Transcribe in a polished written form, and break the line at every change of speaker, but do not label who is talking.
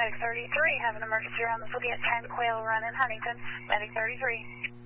Medic 33, have an emergency around the Fleet 10 Quail Run in Huntington. Medic 33.